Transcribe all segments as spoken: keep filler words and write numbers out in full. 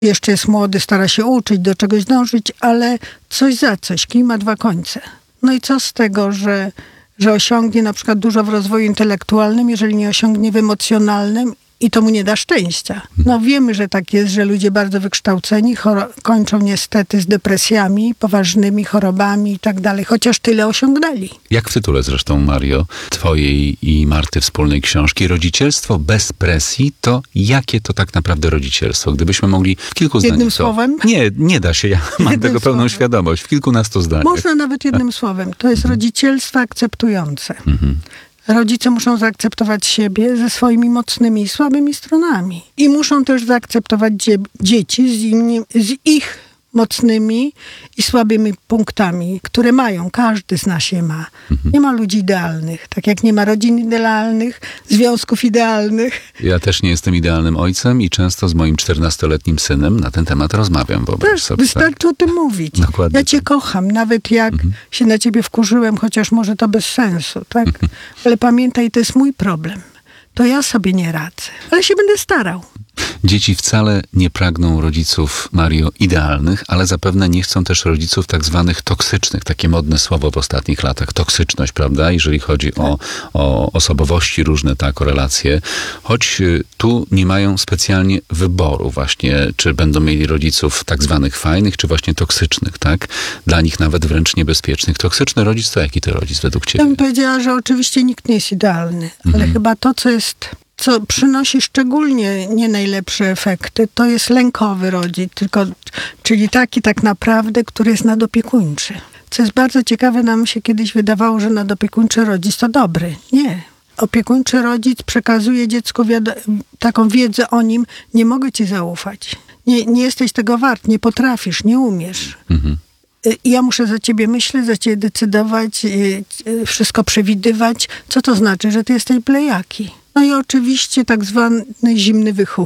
jeszcze jest młody, stara się uczyć, do czegoś dążyć, ale coś za coś, kij ma dwa końce. No i co z tego, że, że osiągnie na przykład dużo w rozwoju intelektualnym, jeżeli nie osiągnie w emocjonalnym i to mu nie da szczęścia. No wiemy, że tak jest, że ludzie bardzo wykształceni choro- kończą niestety z depresjami, poważnymi chorobami i tak dalej, chociaż tyle osiągnęli. Jak w tytule zresztą, Mario, twojej i Marty wspólnej książki, rodzicielstwo bez presji, to jakie to tak naprawdę rodzicielstwo? Gdybyśmy mogli w kilku zdaniach... Jednym to... słowem? Nie, nie da się, ja mam Jednym tego pełną słowem. świadomość. W kilkunastu zdaniach. Można nawet jednym słowem. To jest rodzicielstwo akceptujące. Mhm. Rodzice muszą zaakceptować siebie ze swoimi mocnymi i słabymi stronami. I muszą też zaakceptować dzie- dzieci z, inni, z ich mocnymi i słabymi punktami, które mają. Każdy z nas je ma. Mhm. Nie ma ludzi idealnych. Tak jak nie ma rodzin idealnych, związków idealnych. Ja też nie jestem idealnym ojcem i często z moim czternastoletnim synem na ten temat rozmawiam. Wyobraź Tak, sobie. wystarczy o tym mówić. Dokładnie Ja cię tak. kocham, nawet jak Mhm. się na ciebie wkurzyłem, chociaż może to bez sensu, tak? Mhm. Ale pamiętaj, to jest mój problem. To ja sobie nie radzę, ale się będę starał. Dzieci wcale nie pragną rodziców, Mario, idealnych, ale zapewne nie chcą też rodziców tak zwanych toksycznych. Takie modne słowo w ostatnich latach. Toksyczność, prawda? Jeżeli chodzi o, o osobowości różne, tak, o relacje. Choć y, tu nie mają specjalnie wyboru właśnie, czy będą mieli rodziców tak zwanych fajnych, czy właśnie toksycznych, tak? Dla nich nawet wręcz niebezpiecznych. Toksyczny rodzic to jaki to rodzic według Ja ciebie? bym powiedziała, że oczywiście nikt nie jest idealny, ale Mhm. chyba to, co jest, co przynosi szczególnie nie najlepsze efekty, to jest lękowy rodzic, tylko, czyli taki tak naprawdę, który jest nadopiekuńczy. Co jest bardzo ciekawe, nam się kiedyś wydawało, że nadopiekuńczy rodzic to dobry. Nie. Opiekuńczy rodzic przekazuje dziecku wiado- taką wiedzę o nim, nie mogę ci zaufać. Nie, nie jesteś tego wart, nie potrafisz, nie umiesz. Mhm. I ja muszę za ciebie myśleć, za ciebie decydować, y, y, wszystko przewidywać. Co to znaczy? Że ty jesteś plejaki. No i oczywiście tak zwany zimny wychów.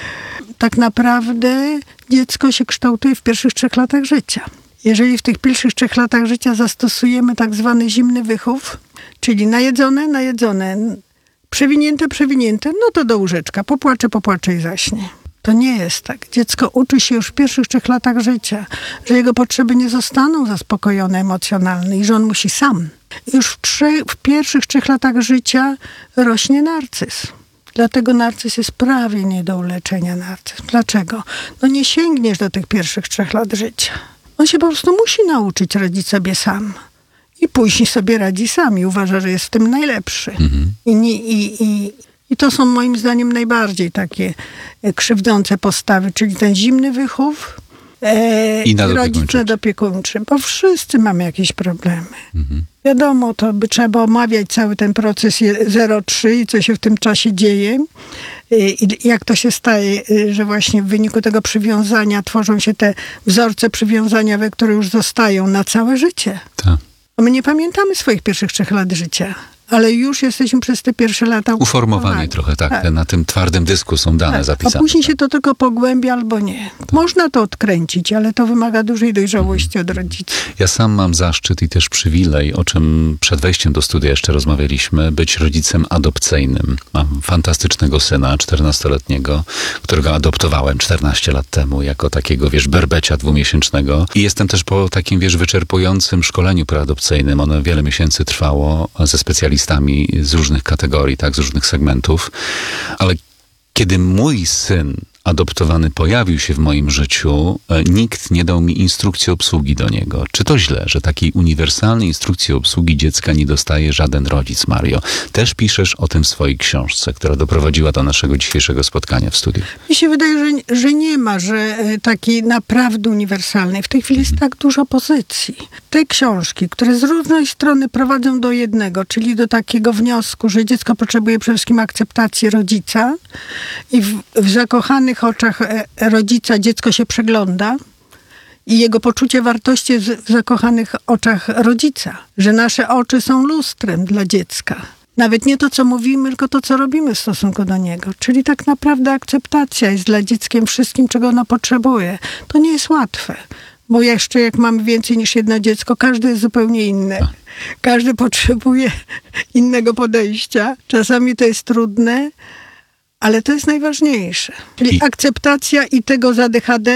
Tak naprawdę dziecko się kształtuje w pierwszych trzech latach życia. Jeżeli w tych pierwszych trzech latach życia zastosujemy tak zwany zimny wychów, czyli najedzone, najedzone, przewinięte, przewinięte, no to do łóżeczka, popłacze, popłacze i zaśnie. To nie jest tak. Dziecko uczy się już w pierwszych trzech latach życia, że jego potrzeby nie zostaną zaspokojone emocjonalnie i że on musi sam. Już w, trzech, w pierwszych trzech latach życia rośnie narcyz. Dlatego narcyz jest prawie nie do uleczenia narcyz. Dlaczego? No nie sięgniesz do tych pierwszych trzech lat życia. On się po prostu musi nauczyć radzić sobie sam. I później sobie radzi sam i uważa, że jest w tym najlepszy. Mhm. I, nie, i, i, I to są moim zdaniem najbardziej takie krzywdzące postawy, czyli ten zimny wychów e, I i nadopiekuńczy. rodzic nadopiekuńczy, bo wszyscy mamy jakieś problemy. Mhm. Wiadomo, to by trzeba omawiać cały ten proces zero trzy i co się w tym czasie dzieje i jak to się staje, że właśnie w wyniku tego przywiązania tworzą się te wzorce przywiązaniowe, które już zostają na całe życie. Tak. Bo my nie pamiętamy swoich pierwszych trzech lat życia, ale już jesteśmy przez te pierwsze lata Uformowani trochę, tak. Te, na tym twardym dysku są dane tak. zapisane. A później tak. się to tylko pogłębia albo nie. Można to odkręcić, ale to wymaga dużej dojrzałości od rodziców. Ja sam mam zaszczyt i też przywilej, o czym przed wejściem do studia jeszcze rozmawialiśmy, być rodzicem adopcyjnym. Mam fantastycznego syna, czternastoletniego, którego adoptowałem czternaście lat temu, jako takiego, wiesz, berbecia dwumiesięcznego. I jestem też po takim, wiesz, wyczerpującym szkoleniu preadopcyjnym. Ono wiele miesięcy trwało ze specjalistami z różnych kategorii, tak, z różnych segmentów. Ale kiedy mój syn adoptowany pojawił się w moim życiu, nikt nie dał mi instrukcji obsługi do niego. Czy to źle, że takiej uniwersalnej instrukcji obsługi dziecka nie dostaje żaden rodzic, Mario? Też piszesz o tym w swojej książce, która doprowadziła do naszego dzisiejszego spotkania w studiu. Mi się wydaje, że, że nie ma, że takiej naprawdę uniwersalnej. W tej chwili jest tak dużo pozycji. Te książki, które z różnej strony prowadzą do jednego, czyli do takiego wniosku, że dziecko potrzebuje przede wszystkim akceptacji rodzica i w, w zakochanych oczach rodzica dziecko się przegląda i jego poczucie wartości jest w zakochanych oczach rodzica. Że nasze oczy są lustrem dla dziecka. Nawet nie to, co mówimy, tylko to, co robimy w stosunku do niego. Czyli tak naprawdę akceptacja jest dla dzieckiem wszystkim, czego ono potrzebuje. To nie jest łatwe. Bo jeszcze jak mamy więcej niż jedno dziecko, każdy jest zupełnie inny. Każdy potrzebuje innego podejścia. Czasami to jest trudne, Ale to jest najważniejsze. Czyli I- akceptacja i tego z A D H D,